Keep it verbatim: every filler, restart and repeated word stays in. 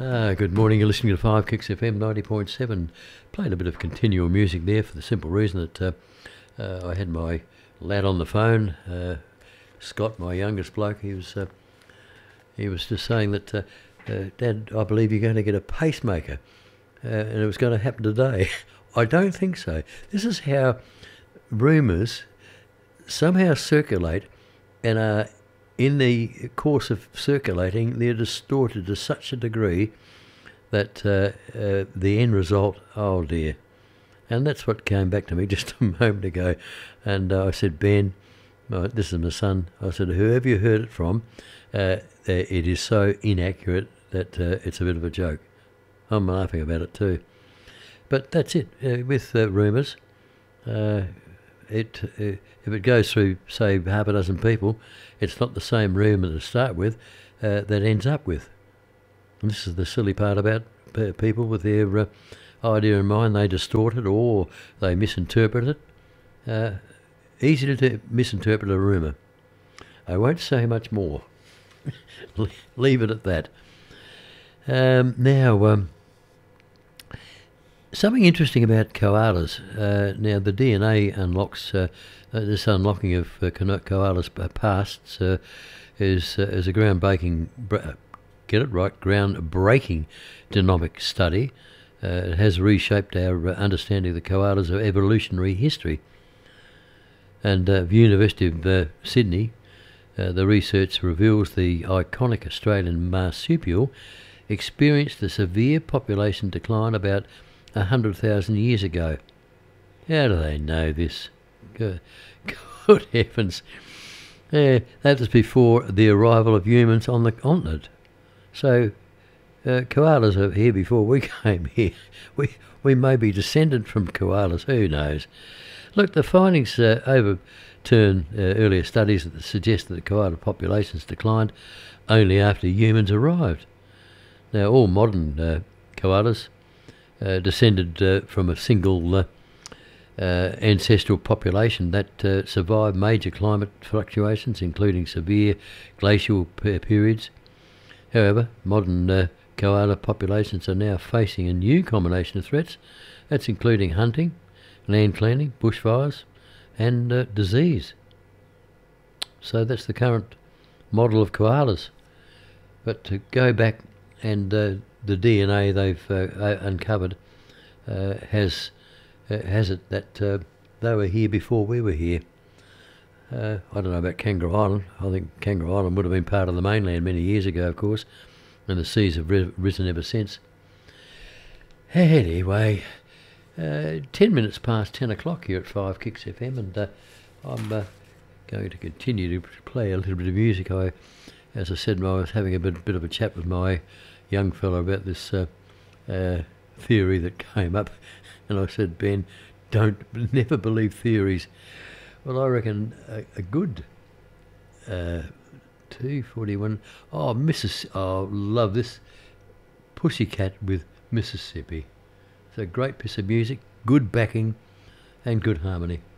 Ah, good morning. You're listening to five Kicks F M ninety point seven. Playing a bit of continual music there for the simple reason that uh, uh, I had my lad on the phone, uh, Scott, my youngest bloke. He was uh, he was just saying that, uh, uh, Dad, I believe you're going to get a pacemaker, uh, and it was going to happen today. I don't think so. This is how rumours somehow circulate, and are in the course of circulating, they're distorted to such a degree that uh, uh, the end result, oh dear. And that's what came back to me just a moment ago. And uh, I said, Ben, uh, this is my son, I said, whoever you heard it from, uh, it is so inaccurate that uh, it's a bit of a joke. I'm laughing about it too. But that's it, uh, with uh, rumours. Uh, It, uh, if it goes through, say, half a dozen people, it's not the same rumour to start with uh, that ends up with. And this is the silly part about p- people with their uh, idea in mind. They distort it or they misinterpret it. Uh, easy to t- misinterpret a rumour. I won't say much more. Leave it at that. Um, now... Um, Something interesting about koalas. Uh, now, the D N A unlocks, uh, uh, this unlocking of uh, koalas' pasts uh, is uh, is a groundbreaking, br- get it right, groundbreaking genomic study. Uh, it has reshaped our uh, understanding of the koalas' of evolutionary history. And uh, the University of uh, Sydney, uh, the research reveals the iconic Australian marsupial experienced a severe population decline about a hundred thousand years ago. How do they know this? Good, good heavens. Yeah, that was before the arrival of humans on the continent. So, uh, koalas are here before we came here. We we may be descended from koalas, who knows? Look, the findings uh, overturn uh, earlier studies that suggest that the koala populations declined only after humans arrived. Now, all modern uh, koalas Uh, descended uh, from a single uh, uh, ancestral population that uh, survived major climate fluctuations, including severe glacial per- periods. However, modern uh, koala populations are now facing a new combination of threats. That's including hunting, land clearing, bushfires, and uh, disease. So that's the current model of koalas. But to go back and uh, the D N A they've uh, uncovered uh, has uh, has it that uh, they were here before we were here. Uh, I don't know about Kangaroo Island. I think Kangaroo Island would have been part of the mainland many years ago, of course, and the seas have ri- risen ever since. Anyway, uh, ten minutes past ten o'clock here at five Kicks F M, and uh, I'm uh, going to continue to play a little bit of music. I, as I said, I was having a bit, bit of a chat with my young fellow about this uh, uh, theory that came up, and I said, Ben, don't never believe theories. Well, I reckon a, a good uh, two forty-one. Oh, Missis. Oh, love this. Pussycat with Mississippi. It's a great piece of music, good backing, and good harmony.